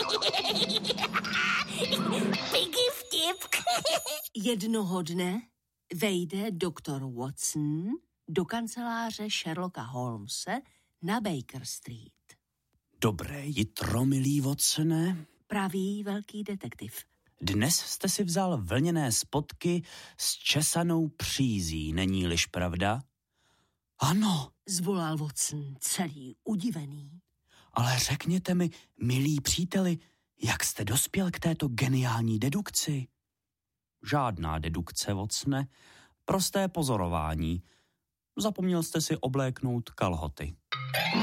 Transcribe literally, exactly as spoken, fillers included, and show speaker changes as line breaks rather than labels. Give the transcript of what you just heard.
Piggy vtip.
Jednoho dne vejde doktor Watson do kanceláře Sherlocka Holmese na Baker Street.
Dobré jitro, milý Watsone,
Praví velký detektiv.
Dnes jste si vzal vlněné spodky s česanou přízí, není-liž pravda? Ano,
Zvolal Watson, celý udivený.
ale řekněte mi, milí příteli, jak jste dospěl k této geniální dedukci? Žádná dedukce, Watsone, prosté pozorování. Zapomněl jste si obléknout kalhoty.